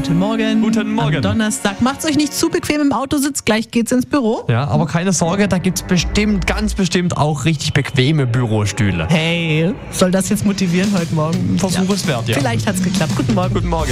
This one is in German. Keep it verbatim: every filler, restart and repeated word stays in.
Guten Morgen. Guten Morgen. Am Donnerstag. Macht's euch nicht zu bequem im Autositz, gleich geht's ins Büro. Ja, aber keine Sorge, da gibt's bestimmt, ganz bestimmt auch richtig bequeme Bürostühle. Hey, soll das jetzt motivieren heute Morgen? Versuch es wert, ja. Vielleicht hat's geklappt. Guten Morgen. Guten Morgen.